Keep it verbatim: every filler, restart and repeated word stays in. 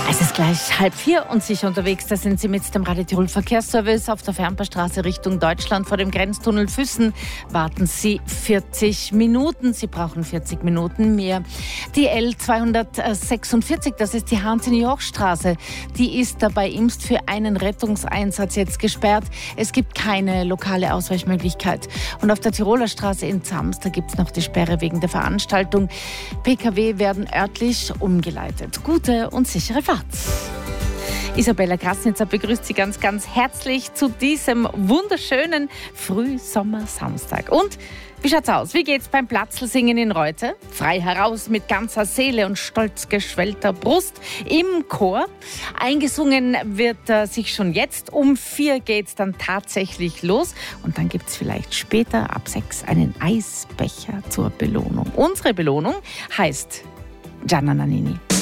Es ist gleich halb vier und sicher unterwegs. Da sind Sie mit dem Radio Tirol Verkehrsservice auf der Fernbahnstraße Richtung Deutschland. Vor dem Grenztunnel Füssen warten Sie vierzig Minuten. Sie brauchen vierzig Minuten mehr. Die L zweihundertsechsundvierzig, das ist die Hans-in-Joch-Straße, die ist dabei Imst für einen Rettungseinsatz jetzt gesperrt. Es gibt keine lokale Ausweichmöglichkeit. Und auf der Tiroler Straße in Zams, da gibt es noch die Sperre wegen der Veranstaltung. P K W werden örtlich umgeleitet. Gute und sichere Fahrt. Isabella Krasnitzer begrüßt Sie ganz, ganz herzlich zu diesem wunderschönen Frühsommer-Samstag. Und wie schaut's aus? Wie geht's beim Platzlsingen in Reute? Frei heraus mit ganzer Seele und stolz geschwellter Brust im Chor. Eingesungen wird äh, sich schon jetzt. Um vier geht's dann tatsächlich los. Und dann gibt's vielleicht später ab sechs einen Eisbecher zur Belohnung. Unsere Belohnung heißt Gianna Nannini.